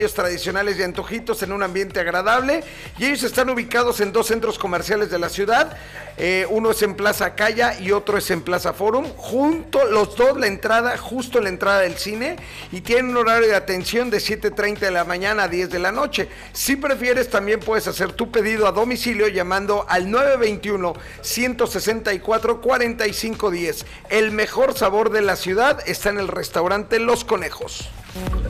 tradicionales y antojitos en un ambiente agradable, y ellos están ubicados en dos centros comerciales de la ciudad. Uno es en Plaza Caya y otro es en Plaza Forum, junto los dos, justo en la entrada del cine, y tienen un horario de atención de 7:30 de la mañana a 10 de la noche. Si prefieres, también puedes hacer tu pedido a domicilio llamando al 921-164-4510. El mejor sabor de la ciudad está en el restaurante Los Conejos.